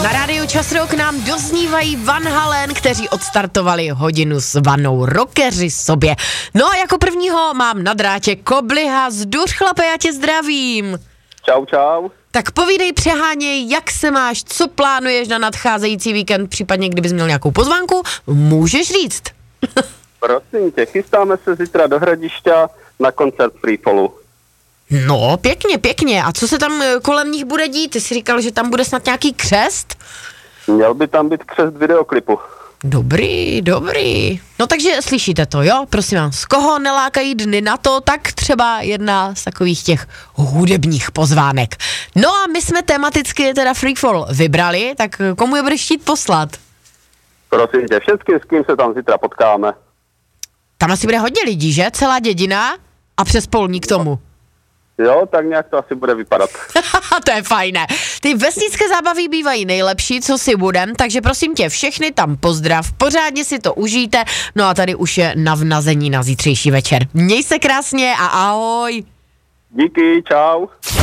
Na rádiu Čas Rock nám doznívají Van Halen, kteří odstartovali hodinu s vanou rockeři sobě. No a jako prvního mám na drátě Kobliha. Zduř, chlape, já tě zdravím. Čau, čau. Tak povídej, přeháněj, jak se máš, co plánuješ na nadcházející víkend, případně kdybys měl nějakou pozvánku, můžeš říct. Prosím tě, chystáme se zítra do Hradišťa na koncert Freefallu. No, pěkně, pěkně. A co se tam kolem nich bude dít? Ty jsi říkal, že tam bude snad nějaký křest? Měl by tam být křest videoklipu. Dobrý. No takže slyšíte to, jo? Prosím vás, koho nelákají dny na to, tak třeba jedna z takových těch hudebních pozvánek. No a my jsme tematicky teda Freefall vybrali, tak komu je budeš chtít poslat? Prosím tě, všetkým, s kým se tam zítra potkáme. Tam asi bude hodně lidí, že? Celá dědina a přes polní k tomu. Jo, tak nějak to asi bude vypadat. To je fajné. Ty vesnické zábavy bývají nejlepší, co si budem, takže prosím tě, všechny tam pozdrav, pořádně si to užijte, no a tady už je navnazení na zítřejší večer. Měj se krásně a ahoj. Díky, čau.